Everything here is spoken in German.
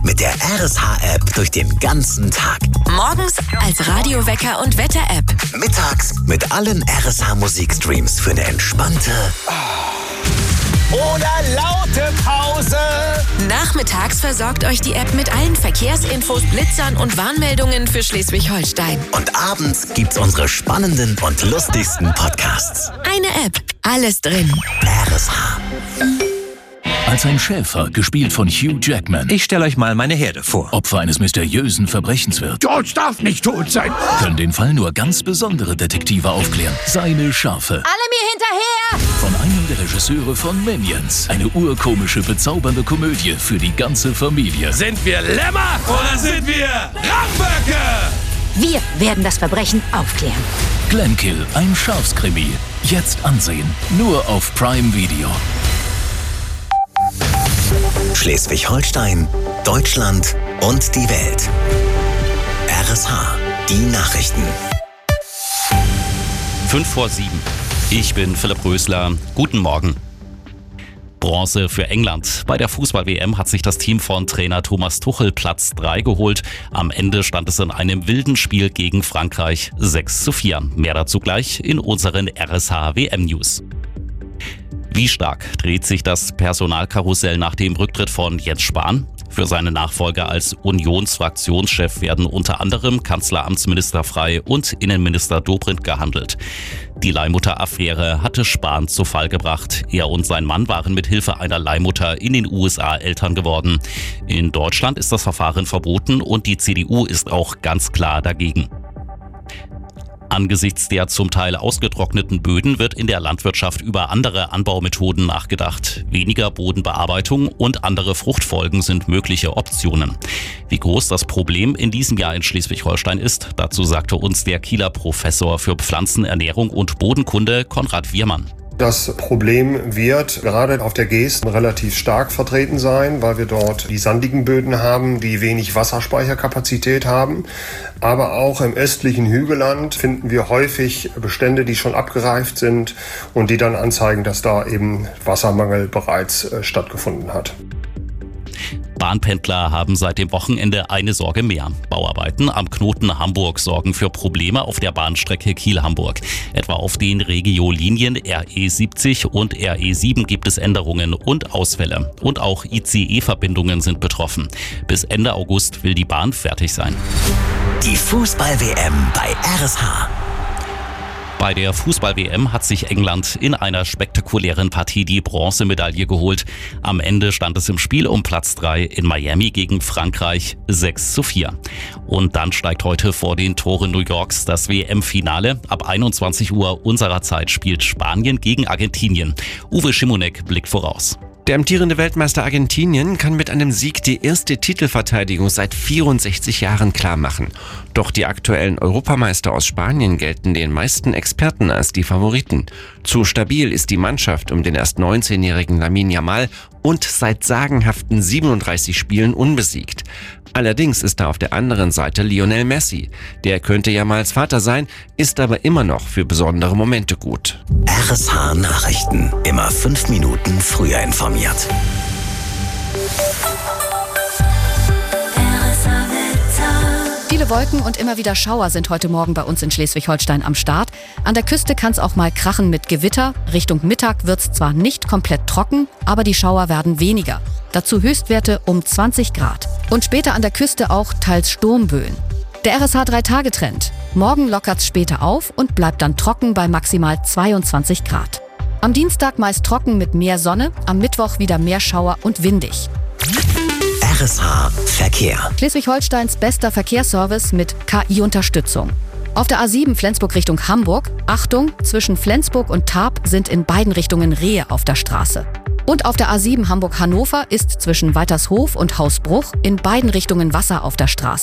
mit der RSH-App durch den ganzen Tag. Morgens als Radiowecker und Wetter-App. Mittags mit allen RSH-Musikstreams für eine entspannte oder laute Pause. Nachmittags versorgt euch die App mit allen Verkehrsinfos, Blitzern und Warnmeldungen für Schleswig-Holstein. Und abends gibt's unsere spannenden und lustigsten Podcasts. Eine App, alles drin. RSH. Als ein Schäfer, gespielt von Hugh Jackman, Ich stelle euch mal meine Herde vor. Opfer eines mysteriösen Verbrechens wird, George darf nicht tot sein. können den Fall nur ganz besondere Detektive aufklären. Seine Schafe. Alle mir hinterher! Von einem der Regisseure von Minions. Eine urkomische, bezaubernde Komödie für die ganze Familie. Sind wir Lämmer oder sind wir Ramböcke? Wir werden das Verbrechen aufklären. Glenkill, ein Schafskrimi. Jetzt ansehen. Nur auf Prime Video. Schleswig-Holstein, Deutschland und die Welt. RSH, die Nachrichten. 5:07. Ich bin Philipp Rösler. Guten Morgen. Bronze für England. Bei der Fußball-WM hat sich das Team von Trainer Thomas Tuchel Platz 3 geholt. Am Ende stand es in einem wilden Spiel gegen Frankreich 6:4. Mehr dazu gleich in unseren RSH-WM-News. Wie stark dreht sich das Personalkarussell nach dem Rücktritt von Jens Spahn? Für seine Nachfolger als Unionsfraktionschef werden unter anderem Kanzleramtsminister Frey und Innenminister Dobrindt gehandelt. Die Leihmutter-Affäre hatte Spahn zu Fall gebracht. Er und sein Mann waren mit Hilfe einer Leihmutter in den USA Eltern geworden. In Deutschland ist das Verfahren verboten und die CDU ist auch ganz klar dagegen. Angesichts der zum Teil ausgetrockneten Böden wird in der Landwirtschaft über andere Anbaumethoden nachgedacht. Weniger Bodenbearbeitung und andere Fruchtfolgen sind mögliche Optionen. Wie groß das Problem in diesem Jahr in Schleswig-Holstein ist, dazu sagte uns der Kieler Professor für Pflanzenernährung und Bodenkunde Konrad Wiermann. Das Problem wird gerade auf der Geest relativ stark vertreten sein, weil wir dort die sandigen Böden haben, die wenig Wasserspeicherkapazität haben. Aber auch im östlichen Hügelland finden wir häufig Bestände, die schon abgereift sind und die dann anzeigen, dass da eben Wassermangel bereits stattgefunden hat. Bahnpendler haben seit dem Wochenende eine Sorge mehr. Bauarbeiten am Knoten Hamburg sorgen für Probleme auf der Bahnstrecke Kiel-Hamburg. Etwa auf den Regio-Linien RE70 und RE7 gibt es Änderungen und Ausfälle. Und auch ICE-Verbindungen sind betroffen. Bis Ende August will die Bahn fertig sein. Die Fußball-WM bei RSH. Bei der Fußball-WM hat sich England in einer spektakulären Partie die Bronzemedaille geholt. Am Ende stand es im Spiel um Platz 3 in Miami gegen Frankreich 6:4. Und dann steigt heute vor den Toren New Yorks das WM-Finale. Ab 21 Uhr unserer Zeit spielt Spanien gegen Argentinien. Uwe Schimonek blickt voraus. Der amtierende Weltmeister Argentinien kann mit einem Sieg die erste Titelverteidigung seit 64 Jahren klarmachen. Doch die aktuellen Europameister aus Spanien gelten den meisten Experten als die Favoriten. Zu stabil ist die Mannschaft um den erst 19-jährigen Lamine Yamal und seit sagenhaften 37 Spielen unbesiegt. Allerdings ist da auf der anderen Seite Lionel Messi. Der könnte Yamals Vater sein, ist aber immer noch für besondere Momente gut. RSH Nachrichten. Immer 5 Minuten früher informiert. Viele Wolken und immer wieder Schauer sind heute Morgen bei uns in Schleswig-Holstein am Start. An der Küste kann es auch mal krachen mit Gewitter. Richtung Mittag wird es zwar nicht komplett trocken, aber die Schauer werden weniger. Dazu Höchstwerte um 20 Grad. Und später an der Küste auch teils Sturmböen. Der RSH 3-Tage-Trend. Morgen lockert's später auf und bleibt dann trocken bei maximal 22 Grad. Am Dienstag meist trocken mit mehr Sonne, am Mittwoch wieder mehr Schauer und windig. RSH Verkehr. Schleswig-Holsteins bester Verkehrsservice mit KI-Unterstützung. Auf der A7 Flensburg Richtung Hamburg, Achtung, zwischen Flensburg und Tarp sind in beiden Richtungen Rehe auf der Straße. Und auf der A7 Hamburg-Hannover ist zwischen Weitershof und Hausbruch in beiden Richtungen Wasser auf der Straße.